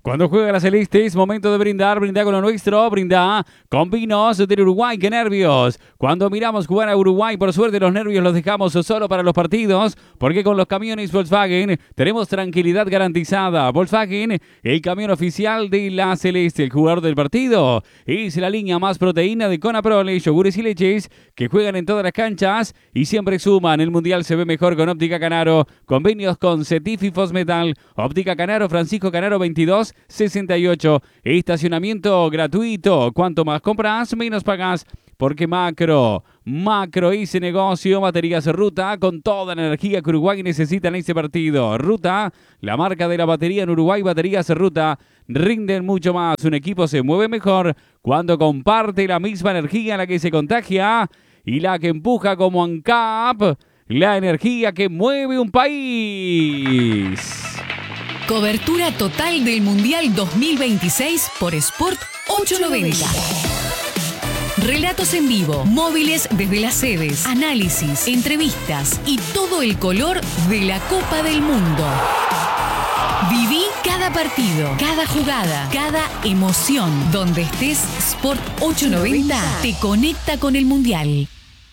Cuando juega la Celeste es momento de brindar, brindar con lo nuestro, brindar con vinos del Uruguay, qué nervios. Cuando miramos jugar a Uruguay, por suerte los nervios los dejamos solo para los partidos, porque con los camiones Volkswagen tenemos tranquilidad garantizada. Volkswagen, el camión oficial de la Celeste, el jugador del partido, es la línea más proteína de Conaprole, yogures y leches que juegan en todas las canchas y siempre suman. El Mundial se ve mejor con Óptica Canaro, convenios con Cetif y Fosmetal. Óptica Canaro, Francisco Canaro 2268. Estacionamiento gratuito. Cuanto más compras, menos pagas. Porque Macro hice negocio, baterías Ruta, con toda la energía que Uruguay necesita en este partido. Ruta, la marca de la batería en Uruguay, baterías Ruta, rinden mucho más. Un equipo se mueve mejor cuando comparte la misma energía, la que se contagia y la que empuja como ANCAP, la energía que mueve un país. Cobertura total del Mundial 2026 por Sport 890. Relatos en vivo, móviles desde las sedes, análisis, entrevistas y todo el color de la Copa del Mundo. Viví cada partido, cada jugada, cada emoción. Donde estés, Sport 890 te conecta con el Mundial.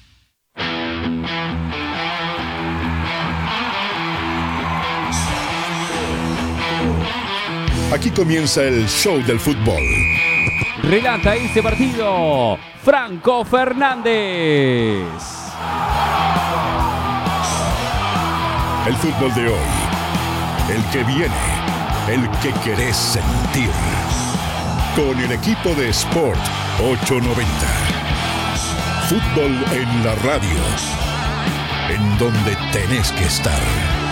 Aquí comienza el show del fútbol. Relata este partido Franco Fernández. El fútbol de hoy, el que viene, el que querés sentir. Con el equipo de Sport 890. Fútbol en la radio, en donde tenés que estar.